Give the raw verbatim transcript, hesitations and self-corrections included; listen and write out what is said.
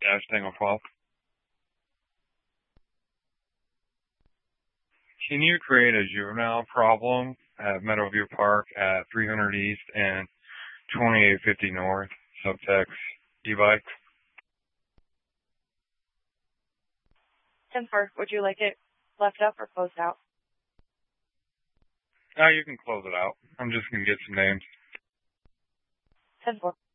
Dash Tango twelve. Can you create a juvenile problem at Meadowview Park at three hundred East and twenty-eight fifty North, subtext e-bike? ten four, would you like it left up or closed out? No, you can close it out. I'm just going to get some names. ten four.